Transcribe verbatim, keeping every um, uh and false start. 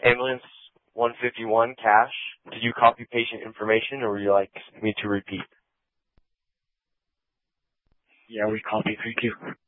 Ambulance one fifty-one, Cash. Did you copy patient information, or would you like me to repeat? Yeah, we copy. Thank you.